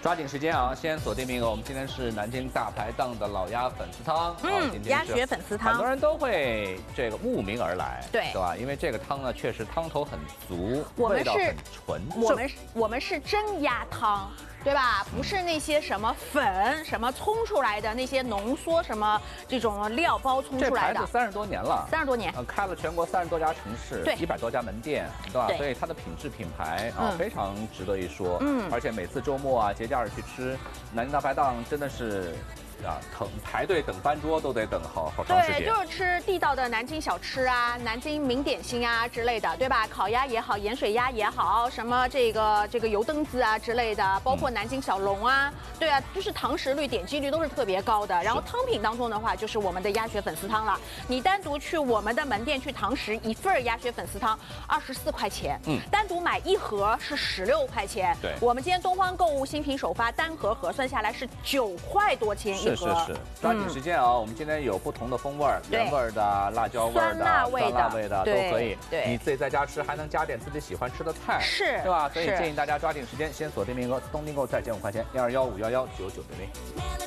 抓紧时间啊，先锁定名额。我们今天是南京大排档的老鸭粉丝汤， 鸭血粉丝汤， 很多人都会这个慕名而来， 对， 是吧？因为这个汤呢，确实汤头很足，味道很纯正。 我们是真鸭汤。 对吧？不是那些什么粉、什么冲出来的那些浓缩什么这种料包冲出来的。 这牌子30多年了 ，30多年， 开了全国30多家城市， 对 ，100多家门店，对吧？所以它的品质品牌啊非常值得一说。而且每次周末啊、节假日去吃南京大排档，真的是。 排队等翻桌都得等好长时间。 对，就是吃地道的南京小吃啊，南京名点心啊之类的，对吧？烤鸭也好，盐水鸭也好，什么这个油灯子啊之类的，包括南京小笼啊，对啊，就是堂食率、点击率都是特别高的。然后汤品当中的话，就是我们的鸭血粉丝汤了。你单独去我们的门店去堂食一份鸭血粉丝汤24块钱，单独买一盒是16块钱。 对， 我们今天东方购物新品首发，单盒核算下来是9块多钱。 是，抓紧时间啊！我们今天有不同的风味儿，原味的、辣椒味的、酸辣味的都可以。 对， 你自己在家吃还能加点自己喜欢吃的菜， 是， 对吧？所以建议大家抓紧时间，先锁定名额，东订购再减5块钱，121511990。